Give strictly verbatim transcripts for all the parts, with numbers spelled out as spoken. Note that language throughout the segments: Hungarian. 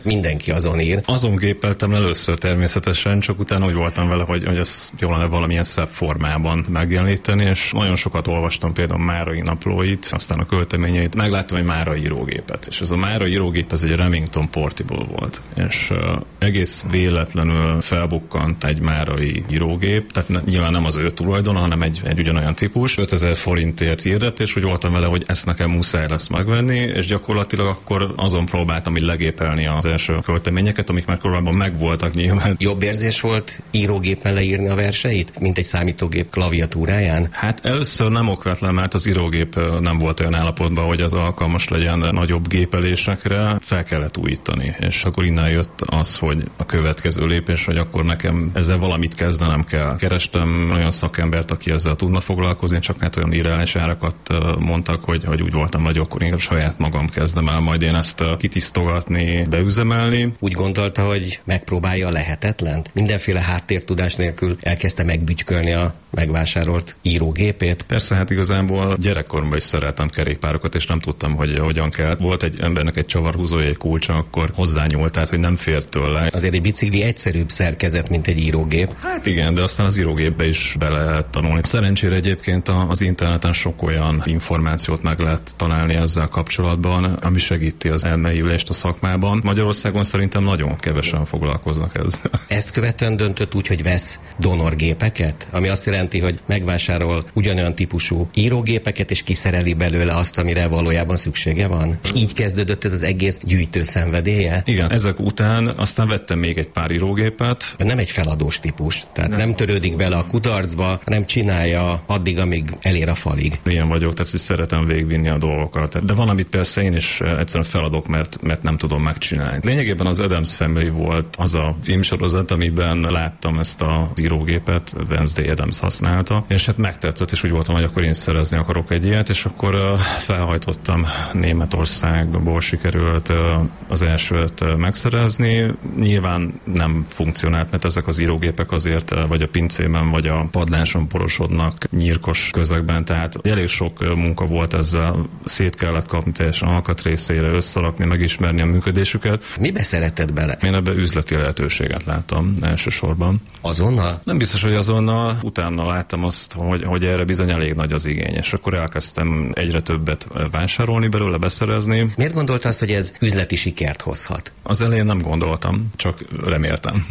Mindenki azon ír. Azon gépeltem először természetesen, csak utána úgy voltam vele, hogy, hogy ez jó lenne valamilyen szebb formában megjeleníteni, és nagyon sokat olvastam például Márai naplóit, aztán a költeményeit, megláttam egy Márai írógépet, és ez a Márai írógép, ez egy Remington Portable volt, és uh, egész véletlenül felbukkant egy Márai írógép, tehát ne, nyilván nem az ő tulajdona, hanem egy, egy ugyanolyan típus, ötezer forintért hirdet, és úgy voltam vele, hogy ezt nekem muszáj lesz megvenni, és gyakorlatilag akkor azon próbáltam így legépelni az első költeményeket, amik már korábban megvoltak nyilván. Jobb érzés volt írógépen leírni a verseit, mint egy számítógép klaviatúráján? Hát először nem okvetlen, mert az írógép nem volt olyan állapotban, hogy az alkalmas legyen nagyobb gépelésekre, fel kellett újítani. És akkor innen jött az, hogy a következő lépés, hogy akkor nekem ezzel valamit kezdenem kell. Kerestem olyan szakembert, aki ezzel tudna foglalkozni, csak hát olyan írás árakat mondtak, hogy, hogy úgy voltam, hogy akkor inkább saját magam kezdem el majd én ezt kitisztogatni, beüzemelni. Úgy gondolta, hogy megpróbálja a lehetetlent? Mindenféle háttértudás nélkül elkezdte megbügykölni a megvásárolt írógépét? Persze, hát igazából gyerekkoromban is szereltem kerékpárokat, és nem tudtam, hogy hogyan kell. Volt egy embernek egy csavarhúzója, egy kulcsa, akkor hozzányúlt, tehát hogy nem fért tőle. Azért egy bicikli egyszerűbb szerkezet, mint egy írógép. Hát igen, de aztán az írógépbe is bele lehet tanulni. Szerencsére egyébként az interneten sok olyan információt meg lehet találni ezzel kapcsolatban, ami segíti az elmélyülést a szakmában. Magyarországon szerintem nagyon kevesen foglalkoznak ezzel. Ezt követően döntött úgy, hogy vesz donorgépeket, ami azt jelenti, hogy megvásárol ugyanolyan típusú írógépeket, és kiszereli belőle azt, amire valójában szüksége van. És így kezdődött ez az egész gyűjtő szenvedélye? Igen, ezek után aztán vettem még egy pár írógépet. Nem egy feladós típus, tehát nem, nem törődik bele a kudarcba, hanem csinálja addig, amíg elér a falig. Ilyen vagyok, tehát hogy szeretem végigvinni a dolgokat. De van, amit persze én is egyszerűen feladok, mert, mert nem tudom megcsinálni. Lényegében az Addams Family volt az a filmsorozat, amiben láttam ezt az írógépet, Wednesday Addams használta, és hát megtetszett, és úgy voltam, hogy akkor én szerezni akarok egy ilyet, és akkor uh, felhajtottam, Németországból sikerült uh, az elsőt megszerezni. Nyilván nem funkcionált, mert ezek az írógépek azért uh, vagy a pincében, vagy a padláson porosodnak nyírkos közegben, tehát elég sok munka volt ezzel, szét kellett kapni teljesen alkatrészére, összerakni, megismerni a működésüket. Mibe szeretett bele? Én ebben üzleti lehetőséget láttam elsősorban. Azonnal? Nem biztos, hogy azonnal. Utána láttam azt, hogy, hogy erre bizony elég nagy az igény, és akkor elkezdtem egyre többet vásárolni belőle, beszerezni. Miért gondolta azt, hogy ez üzleti sikert hozhat? Az elején nem gondoltam, csak reméltem.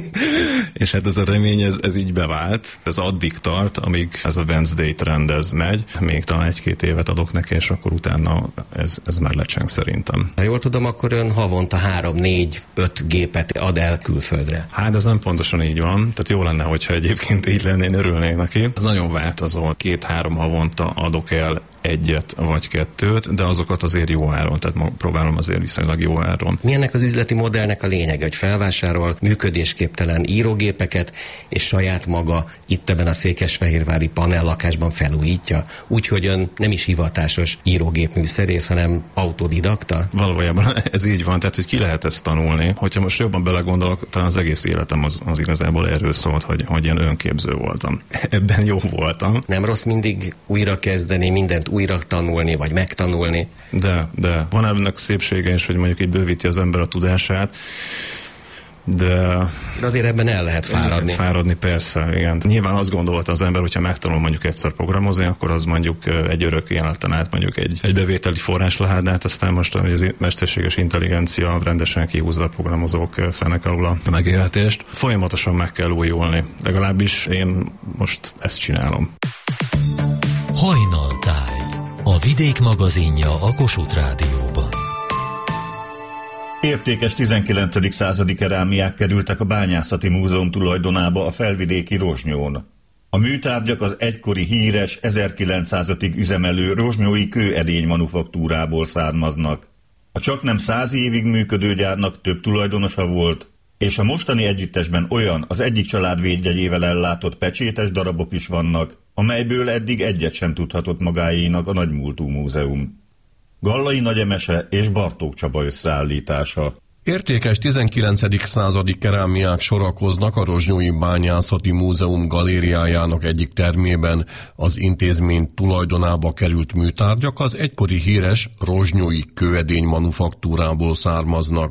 És hát ez a remény, ez, ez így bevált. Ez addig tart, amíg ez a Wednesday trend ez megy. Még talán egy-két évet adok neki, és akkor utána ez, ez már lecseng szerintem. Ha jól tudom, akkor ön havonta három, négy, öt gépet ad el külföldre. Hát ez nem pontosan így van. Tehát jó lenne, hogyha egyébként így lenne, én örülnék neki. Ez nagyon változó. Két-három havonta adok el egyet vagy kettőt, de azokat azért jó áron, tehát próbálom azért viszonylag jó áron. Mi ennek az üzleti modellnek a lényege, hogy felvásárol működésképtelen írógépeket, és saját maga itt ebben a székesfehérvári panellakásban felújítja, úgyhogy ön nem is hivatásos írógépműszerész, hanem autodidakta? Valójában ez így van, tehát hogy ki lehet ezt tanulni. Hogyha most jobban belegondolok, talán az egész életem az, az igazából erről szólt, hogy, hogy ilyen önképző voltam. Ebben jó voltam. Nem rossz mindig újra kezdeni, mindent újra tanulni, vagy megtanulni? De, de. Van ennek szépsége is, hogy mondjuk így bővíti az ember a tudását, de... de azért ebben el lehet fáradni. Fáradni, persze, igen. Nyilván azt gondolta az ember, hogyha megtanul mondjuk egyszer programozni, akkor az mondjuk egy örök életen át mondjuk egy, egy bevételi forrás lehet, de hát aztán most az mesterséges intelligencia rendesen kihúzza a programozók fenek alul a megélhetést. Folyamatosan meg kell újulni. Legalábbis én most ezt csinálom. Hajnaltáj, a Vidék magazinja a Kossuth Rádióban. Értékes tizenkilencedik századi kerámiák kerültek a Bányászati Múzeum tulajdonába a felvidéki Rozsnyón. A műtárgyak az egykori híres ezerkilencszázötig üzemelő rozsnyói kőedény manufaktúrából származnak. A csaknem száz évig működő gyárnak több tulajdonosa volt, és a mostani együttesben olyan az egyik család védjegyével ellátott pecsétes darabok is vannak, amelyből eddig egyet sem tudhatott magáénak a Nagymúltú Múzeum. Gallai Nagy Emese és Bartók Csaba összeállítása. Értékes tizenkilencedik századi kerámiák sorakoznak a Rozsnyói Bányászati Múzeum galériájának egyik termében. Az intézmény tulajdonába került műtárgyak az egykori híres rozsnyói kőedény manufaktúrából származnak.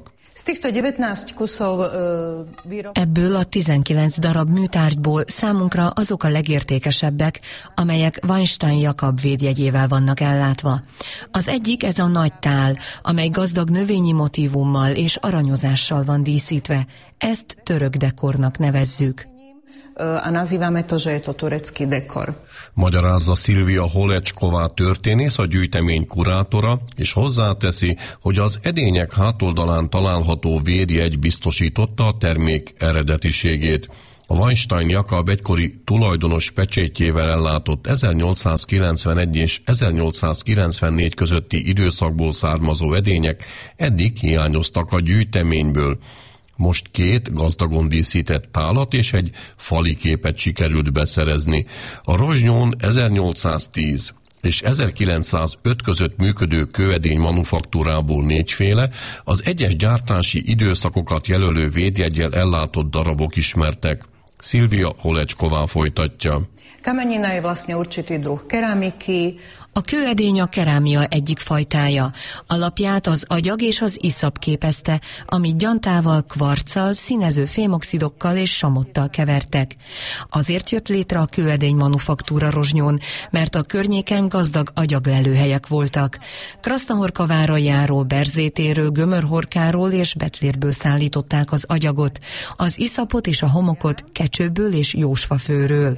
Ebből a tizenkilenc darab műtárgyból számunkra azok a legértékesebbek, amelyek Weinstein Jakab védjegyével vannak ellátva. Az egyik ez a nagy tál, amely gazdag növényi motívummal és aranyozással van díszítve. Ezt török dekornak nevezzük. A nazývame to, že je to turecký dekor. Magyarázza Szilvia Holecsková történész, a gyűjtemény kurátora, és hozzáteszi, hogy az edények hátoldalán található védjegy biztosította a termék eredetiségét. A Weinstein Jakab egykori tulajdonos pecsétjével ellátott ezernyolcszázkilencvenegy és ezernyolcszázkilencvennégy közötti időszakból származó edények eddig hiányoztak a gyűjteményből. Most két gazdagon díszített tálat és egy fali képet sikerült beszerezni. A Rozsnyón ezernyolcszáztíz és ezerkilencszázöt között működő kőedény manufaktúrából négyféle, az egyes gyártási időszakokat jelölő védjeggyel ellátott darabok ismertek. Szilvia Holecsková folytatja. Kamenina je vlastne určitý druh keramiky. A kőedény a kerámia egyik fajtája. Alapját az agyag és az iszap képezte, amit gyantával, kvarccal, színező fémoxidokkal és samottal kevertek. Azért jött létre a kőedény manufaktúra Rozsnyón, mert a környéken gazdag agyaglelőhelyek voltak. Krasznahorka járó Berzétéről, Gömörhorkáról és Betlérből szállították az agyagot, az iszapot és a homokot Kecsőből és Jósvafőről.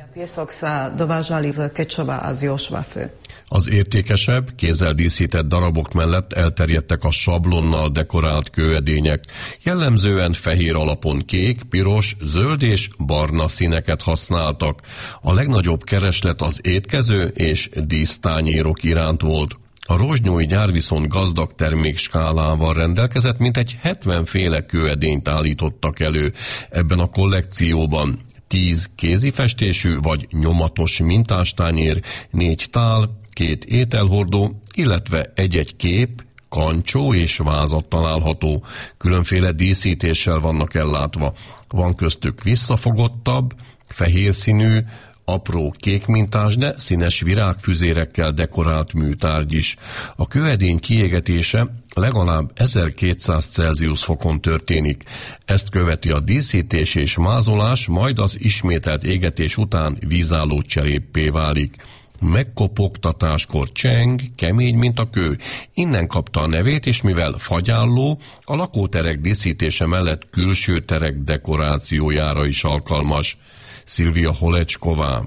Az értékesebb, kézzel díszített darabok mellett elterjedtek a sablonnal dekorált kőedények. Jellemzően fehér alapon kék, piros, zöld és barna színeket használtak. A legnagyobb kereslet az étkező és dísztányérok iránt volt. A rozsnyói gyár viszont gazdag termékskálával rendelkezett, mintegy hetven féle kőedényt állítottak elő ebben a kollekcióban. tíz kézifestésű vagy nyomatos mintástányér, négy tál, két ételhordó, illetve egy-egy kép, kancsó és vázat található. Különféle díszítéssel vannak ellátva. Van köztük visszafogottabb, fehér színű, apró kék mintás, de színes virágfüzérekkel dekorált műtárgy is. A kőedény kiégetése legalább ezerkétszáz Celsius fokon történik. Ezt követi a díszítés és mázolás, majd az ismételt égetés után vízálló cseréppé válik. Megkopogtatáskor cseng, kemény, mint a kő. Innen kapta a nevét, és mivel fagyálló, a lakóterek díszítése mellett külső terek dekorációjára is alkalmas. Szilvia Holecsková.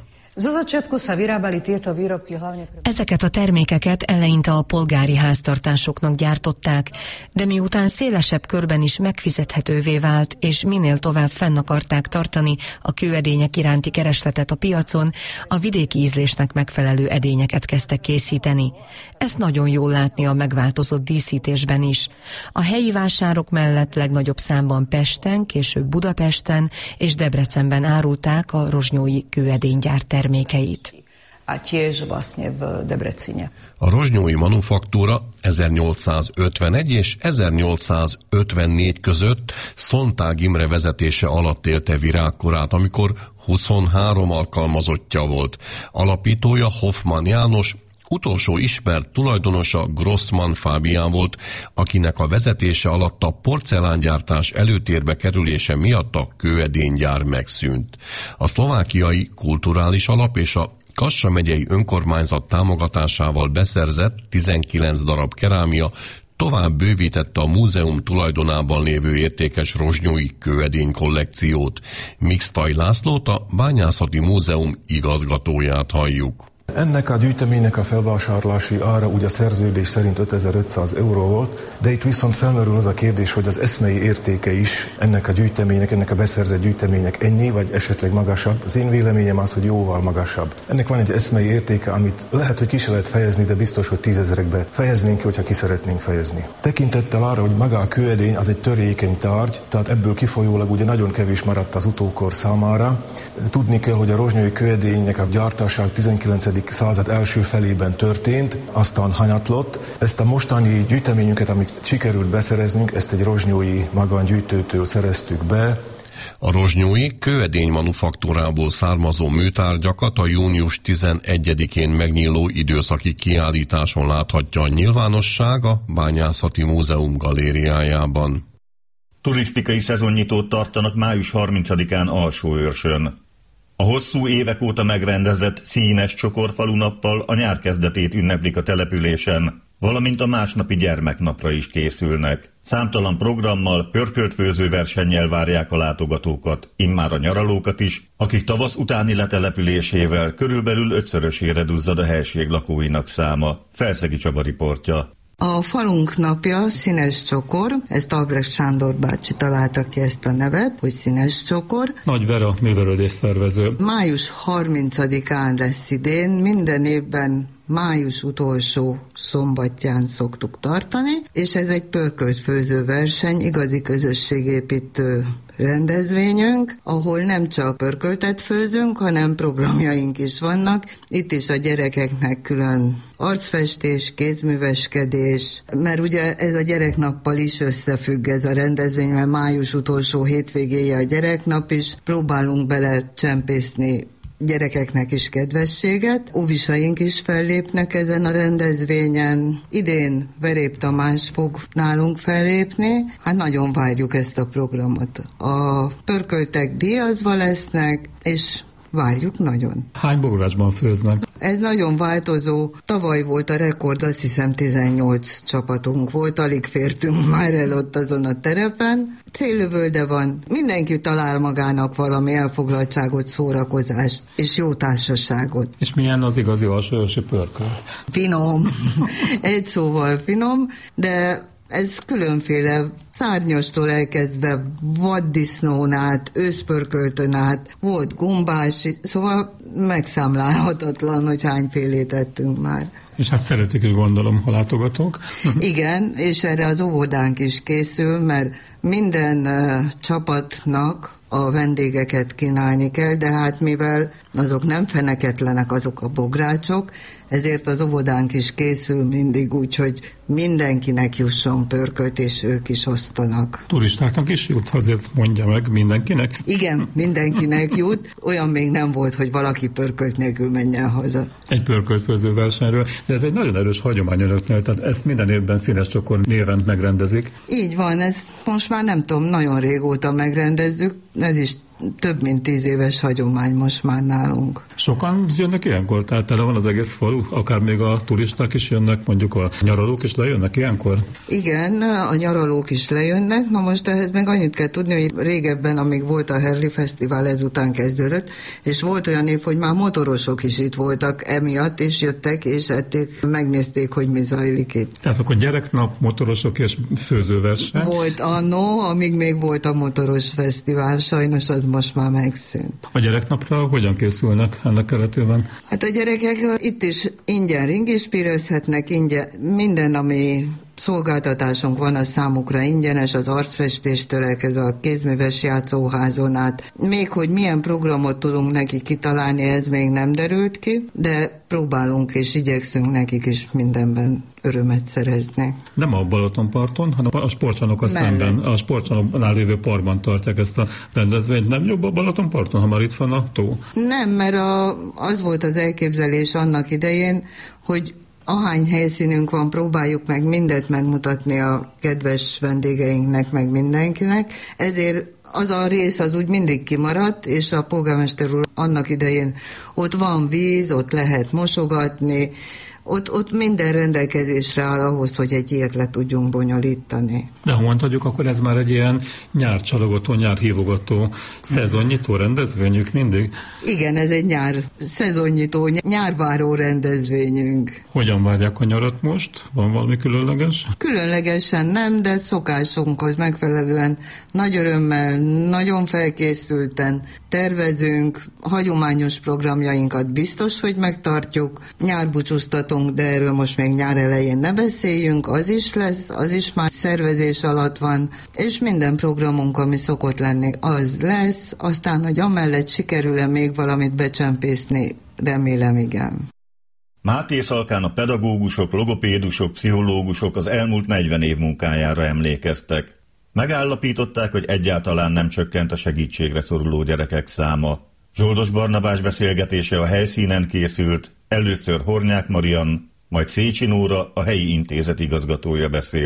Ezeket a termékeket eleinte a polgári háztartásoknak gyártották, de miután szélesebb körben is megfizethetővé vált, és minél tovább fenn akarták tartani a kőedények iránti keresletet a piacon, a vidéki ízlésnek megfelelő edényeket kezdtek készíteni. Ezt nagyon jól látni a megváltozott díszítésben is. A helyi vásárok mellett legnagyobb számban Pesten, később Budapesten és Debrecenben árulták a rozsnyói kőedénygyár termékeit. A rozsnyói manufaktúra ezernyolcszázötvenegy és ezernyolcszázötvennégy között Szontág Imre vezetése alatt élte virágkorát, amikor huszonhárom alkalmazottja volt. Alapítója Hoffmann János, utolsó ismert tulajdonosa Grossmann Fábián volt, akinek a vezetése alatt a porcelángyártás előtérbe kerülése miatt a kőedénygyár megszűnt. A szlovákiai kulturális alap és a Kassa megyei önkormányzat támogatásával beszerzett tizenkilenc darab kerámia tovább bővítette a múzeum tulajdonában lévő értékes rozsnyói kőedény kollekciót. Mixtai Lászlót, a Bányászati Múzeum igazgatóját halljuk. Ennek a gyűjteménynek a felvásárlási ára ugye a szerződés szerint ötezer-ötszáz euró volt, de itt viszont felmerül az a kérdés, hogy az eszmei értéke is ennek a gyűjteménynek, ennek a beszerzett gyűjteménynek ennyi, vagy esetleg magasabb. Az én véleményem az, hogy jóval magasabb. Ennek van egy eszmei értéke, amit lehet, hogy ki se lehet fejezni, de biztos, hogy tízezerekbe fejeznénk ki, hogyha ki szeretnénk fejezni. Tekintettel arra, hogy maga a kőedény az egy törékeny tárgy, tehát ebből kifolyólag ugye nagyon kevés maradt az utókor számára. Tudni kell, hogy a rozsnyói kőedénynek a gyártása a tizenkilencedik század első felében történt, aztán hanyatlott. Ezt a mostani gyűjteményünket, amit sikerült beszereznünk, ezt egy rozsnyói magángyűjtőtől szereztük be. A rozsnyói kőedény manufaktúrából származó műtárgyakat a június tizenegyedikén megnyíló időszaki kiállításon láthatja a nyilvánosság a Bányászati Múzeum galériájában. Turisztikai szezonnyitót tartanak május harmincadikán Alsóőrsön. A hosszú évek óta megrendezett színes csokorfalunappal a nyár kezdetét ünneplik a településen, valamint a másnapi gyermeknapra is készülnek. Számtalan programmal, pörkölt főzőversennyel várják a látogatókat, immár a nyaralókat is, akik tavasz utáni letelepülésével körülbelül ötszörösére duzzad a helység lakóinak száma. Felszegi Csaba riportja. A falunk napja Színes Csokor, ezt Albrecht Sándor bácsi találta ki ezt a nevet, hogy Színes Csokor. Nagy Vera művelődés szervező. május harmincadikán lesz idén, minden évben május utolsó szombatján szoktuk tartani, és ez egy pörkölt főzőverseny, igazi közösségépítő rendezvényünk, ahol nem csak pörköltet főzünk, hanem programjaink is vannak. Itt is a gyerekeknek külön arcfestés, kézműveskedés, mert ugye ez a gyereknappal is összefügg ez a rendezvény, mert május utolsó hétvégéje a gyereknap is, próbálunk bele csempészni gyerekeknek is kedvességet. Óvisaink is fellépnek ezen a rendezvényen. Idén Verép Tamás fog nálunk fellépni. Hát nagyon várjuk ezt a programot. A pörköltek díjazva lesznek, és várjuk nagyon. Hány bográcsban főznek? Ez nagyon változó. Tavaly volt a rekord, azt hiszem tizennyolc csapatunk volt, alig fértünk már el ott azon a terepen. Céllövölde van, mindenki talál magának valami elfoglaltságot, szórakozást és jó társaságot. És milyen az igazi alsóőrsi pörkölt? Finom, egy szóval finom, de ez különféle szárnyastól elkezdve vaddisznón át, őszpörköltön át, volt gombás, szóval megszámlálhatatlan, hogy hányfélét ettünk már. És hát szeretik is, gondolom, ha látogatók. Igen, és erre az óvodánk is készül, mert minden uh, csapatnak a vendégeket kínálni kell, de hát mivel azok nem feneketlenek, azok a bográcsok, ezért az óvodánk is készül mindig úgy, hogy mindenkinek jusson pörkölt, és ők is osztanak. Turistáknak is jut, azért mondja meg mindenkinek? Igen, mindenkinek jut. Olyan még nem volt, hogy valaki pörkölt nélkül menjen haza. Egy pörkölt főzőversenyről, de ez egy nagyon erős hagyomány önöknél, tehát ezt minden évben Színes Csokor néven megrendezik. Így van, ezt most már nem tudom, nagyon régóta megrendezzük, ez is több mint tíz éves hagyomány most már nálunk. Sokan jönnek ilyenkor? Tehát tele van az egész falu? Akár még a turisták is jönnek, mondjuk a nyaralók is lejönnek ilyenkor? Igen, a nyaralók is lejönnek. Na most ehhez meg annyit kell tudni, hogy régebben, amíg volt a Herli Fesztivál, ezután kezdődött, és volt olyan év, hogy már motorosok is itt voltak emiatt, és jöttek, és ették, megnézték, hogy mi zajlik itt. Tehát akkor gyereknap, motorosok és főzőverseny? Volt annó, amíg még volt a motoros fesztivál, sajnos az most már megszűnt. A gyereknapra hogyan készülnek ennek keretében? Hát a gyerekek itt is ingyen ringispírezhetnek, ingyen minden, ami szolgáltatásunk van, a számukra ingyenes, az arcfestéstől elkezdve a kézműves játszóházon át. Még hogy milyen programot tudunk neki kitalálni, ez még nem derült ki, de próbálunk és igyekszünk nekik is mindenben örömet szerezni. Nem a Balatonparton, hanem a sportcsarnok a szemben, a sportcsarnoknál lévő parkban tartják ezt a rendezvényt. Nem jobb a Balatonparton, ha már itt van a tó? Nem, mert a, az volt az elképzelés annak idején, hogy ahány helyszínünk van, próbáljuk meg mindet megmutatni a kedves vendégeinknek, meg mindenkinek. Ezért az a rész az úgy mindig kimaradt, és a polgármester úr annak idején ott van víz, ott lehet mosogatni, Ott, ott minden rendelkezésre áll ahhoz, hogy egy ilyet le tudjunk bonyolítani. De ha mondhatjuk, akkor ez már egy ilyen nyárcsalogató, nyárhívogató, szezonnyitó rendezvényük mindig? Igen, ez egy nyár, szezonnyitó, nyárváró rendezvényünk. Hogyan várják a nyarat most? Van valami különleges? Különlegesen nem, de szokásunkhoz megfelelően nagy örömmel, nagyon felkészülten tervezünk, hagyományos programjainkat biztos, hogy megtartjuk, nyárbúcsúztatunk, de erről most még nyár elején ne beszéljünk, az is lesz, az is már szervezés alatt van, és minden programunk, ami szokott lenni, az lesz, aztán, hogy amellett sikerül-e még valamit becsempészni, remélem igen. Máté Szalkán a pedagógusok, logopédusok, pszichológusok az elmúlt negyven év munkájára emlékeztek. Megállapították, hogy egyáltalán nem csökkent a segítségre szoruló gyerekek száma. Zsoldos Barnabás beszélgetése a helyszínen készült, először Hornyák Marian, majd Szécsi Nóra, a helyi intézet igazgatója beszél.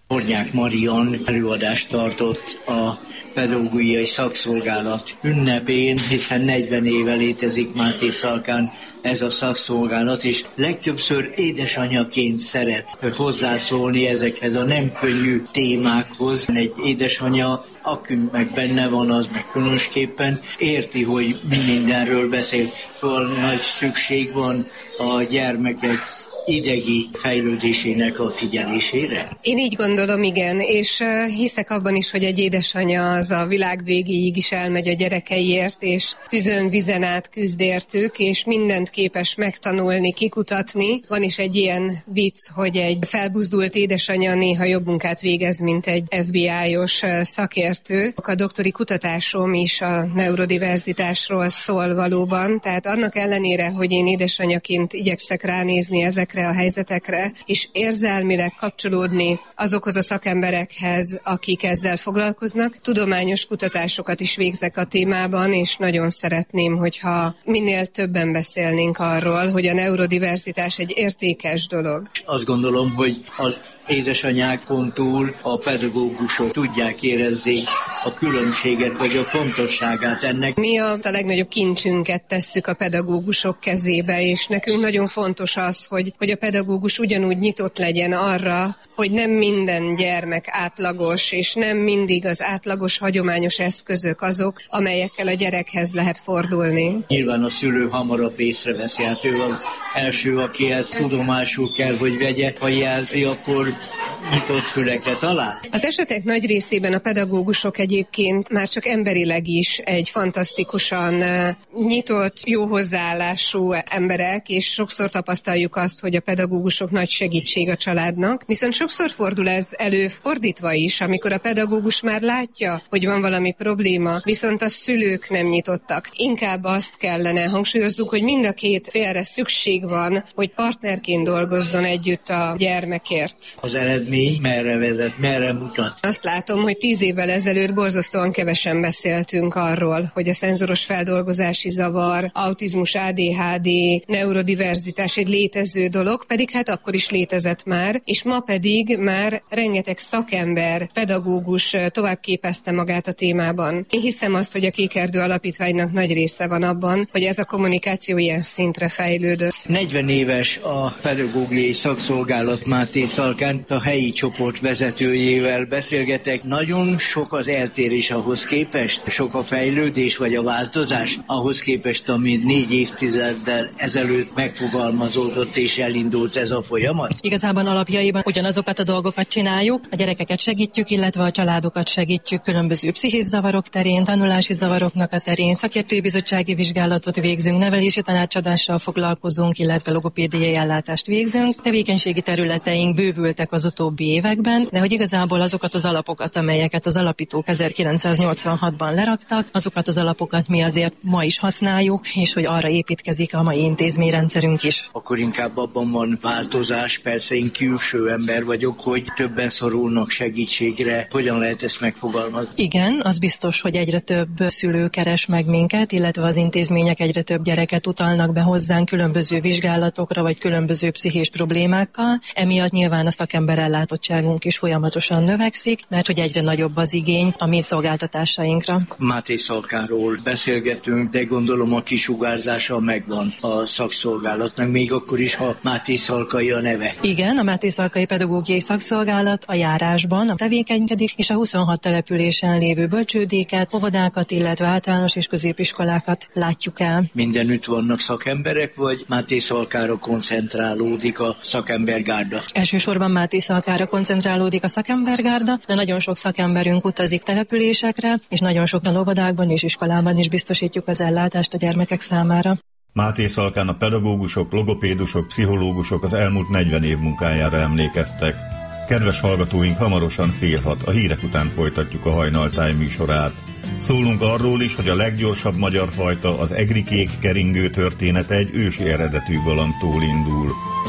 Hornyák Marian előadást tartott a pedagógiai szakszolgálat ünnepén, hiszen negyven éve létezik Mátészalkán ez a szakszolgálat, és legtöbbször édesanyaként szeret hozzászólni ezekhez a nem könnyű témákhoz. Egy édesanya, aki meg benne van, az meg különösképpen érti, hogy mi mindenről beszél. Szóval nagy szükség van a gyermekek idegi fejlődésének a figyelésére? Én így gondolom, igen, és hiszek abban is, hogy egy édesanya az a világ végéig is elmegy a gyerekeiért, és tüzön vizen át küzd értük, és mindent képes megtanulni, kikutatni. Van is egy ilyen vicc, hogy egy felbuzdult édesanya néha jobb munkát végez, mint egy ef bé i-os szakértő. A doktori kutatásom is a neurodiverzitásról szól valóban, tehát annak ellenére, hogy én édesanyaként igyekszek ránézni ezekre a helyzetekre, és érzelmileg kapcsolódni azokhoz a szakemberekhez, akik ezzel foglalkoznak. Tudományos kutatásokat is végzek a témában, és nagyon szeretném, hogyha minél többen beszélnénk arról, hogy a neurodiverzitás egy értékes dolog. Azt gondolom, hogy az édesanyákon túl a pedagógusok tudják érezni a különbséget, vagy a fontosságát ennek. Mi a, a legnagyobb kincsünket tesszük a pedagógusok kezébe, és nekünk nagyon fontos az, hogy, hogy a pedagógus ugyanúgy nyitott legyen arra, hogy nem minden gyermek átlagos, és nem mindig az átlagos hagyományos eszközök azok, amelyekkel a gyerekhez lehet fordulni. Nyilván a szülő hamarabb észreveszi, hát ő az első, aki ezt tudomásul kell, hogy vegye, ha jelzi, akkor nyitott fülekre talál? Az esetek nagy részében a pedagógusok egyébként már csak emberileg is egy fantasztikusan nyitott, jó hozzáállású emberek, és sokszor tapasztaljuk azt, hogy a pedagógusok nagy segítség a családnak. Viszont sokszor fordul ez elő fordítva is, amikor a pedagógus már látja, hogy van valami probléma, viszont a szülők nem nyitottak. Inkább azt kellene hangsúlyozzuk, hogy mind a két félre szükség van, hogy partnerként dolgozzon együtt a gyermekért. Az eredmény merre vezet, merre mutat? Azt látom, hogy tíz évvel ezelőtt borzasztóan kevesen beszéltünk arról, hogy a szenzoros feldolgozási zavar, autizmus, á dé há dé, neurodiverzitás egy létező dolog, pedig hát akkor is létezett már, és ma pedig már rengeteg szakember, pedagógus továbbképezte magát a témában. Én hiszem azt, hogy a Kékerdő Alapítványnak nagy része van abban, hogy ez a kommunikáció ilyen szintre fejlődött. negyven éves a pedagógiai szakszolgálat Mátészalkán, a helyi csoport vezetőjével beszélgetek. Nagyon sok az eltérés ahhoz képest, sok a fejlődés vagy a változás ahhoz képest, ami négy évtizeddel ezelőtt megfogalmazódott és elindult ez a folyamat. Igazából alapjaiban ugyanazokat a dolgokat csináljuk, a gyerekeket segítjük, illetve a családokat segítjük különböző pszichés zavarok terén, tanulási zavaroknak a terén, szakértői bizottsági vizsgálatot végzünk, nevelési tanácsadással foglalkozunk, illetve logopédiai ellátást végzünk. Tevékenységi területeink bővültek az utóbbi években, de hogy igazából azokat az alapokat, amelyeket az alapítók ezerkilencszáznyolcvanhatban leraktak, azokat az alapokat mi azért ma is használjuk, és hogy arra építkezik a mai intézményrendszerünk is. Akkor inkább abban van változás, persze én külső ember vagyok, hogy többen szorulnak segítségre. Hogyan lehet ezt megfogalmazni? Igen, az biztos, hogy egyre több szülő keres meg minket, illetve az intézmények egyre több gyereket utalnak be hozzánk különböző vizsgálatokra, vagy különböző pszichés problémákkal. Emiatt nyilván a szakemberellátottságunk is folyamatosan növekszik, mert hogy egyre nagyobb az igény a mi szolgáltatásainkra. Mátészalkáról beszélgetünk, de gondolom a kisugárzása megvan a szakszolgálatnak, még akkor is, ha Mátészalkai a neve. Igen, a Mátészalkai Pedagógiai Szakszolgálat a járásban a tevékenykedik, és a huszonhat településen lévő bölcsődéket, óvodákat, illetve általános és középiskolákat látjuk el. Mindenütt vannak szakemberek, vagy Mátészalkára koncentrálódik a szakembergárda? Elsősorban Mátészalkára koncentrálódik a szakembergárda, de nagyon sok szakemberünk utazik településekre, és nagyon sok óvodákban és iskolában is biztosítjuk az ellátást a gyermekek számára. Mátészalkán a pedagógusok, logopédusok, pszichológusok az elmúlt negyven év munkájára emlékeztek. Kedves hallgatóink, hamarosan fél hat, a hírek után folytatjuk a Hajnaltáj műsorát. Szólunk arról is, hogy a leggyorsabb magyar fajta, az egri kék keringő története egy ősi eredetű galamtól indul.